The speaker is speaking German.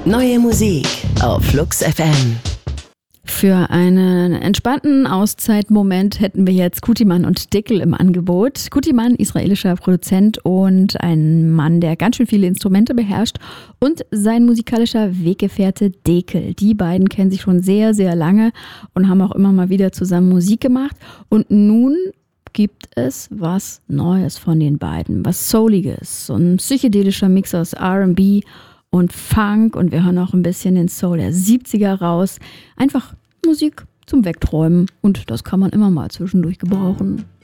Neue Musik auf Flux FM. Für einen entspannten Auszeitmoment hätten wir jetzt Kutiman und Dekel im Angebot. Kutiman, israelischer Produzent und ein Mann, der ganz schön viele Instrumente beherrscht, und sein musikalischer Weggefährte Dekel. Die beiden kennen sich schon sehr, sehr lange und haben auch immer mal wieder zusammen Musik gemacht. Und nun gibt es was Neues von den beiden, was Souliges, so ein psychedelischer Mix aus R&B und Funk, und wir hören auch ein bisschen den Soul der 70er raus. Einfach Musik zum Wegträumen, und das kann man immer mal zwischendurch gebrauchen.